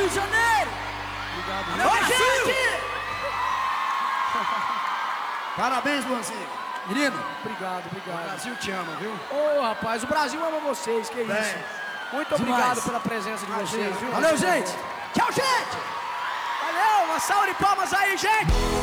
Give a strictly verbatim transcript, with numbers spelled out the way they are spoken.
Rio de Janeiro! Obrigado. Valeu, gente! Parabéns, Luanzinho. Menino, Obrigado, obrigado. o Brasil te ama, viu? Ô, rapaz, o Brasil ama vocês, que Bem, isso. Muito demais. obrigado pela presença de vocês, viu? Valeu, gente! Tchau, gente! Valeu, uma salva de palmas aí, gente!